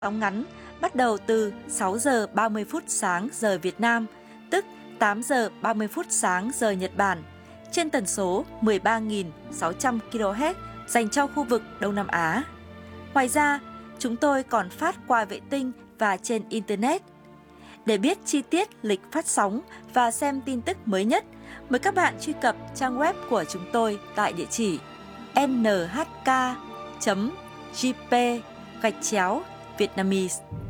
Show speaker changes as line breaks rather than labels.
sóng ngắn bắt đầu từ 6 giờ 30 phút sáng giờ Việt Nam, tức 8 giờ 30 phút sáng giờ Nhật Bản, trên tần số 13.600 kHz dành cho khu vực Đông Nam Á. Ngoài ra, chúng tôi còn phát qua vệ tinh và trên Internet. Để biết chi tiết lịch phát sóng và xem tin tức mới nhất, mời các bạn truy cập trang web của chúng tôi tại địa chỉ nhk.jp/Vietnamese.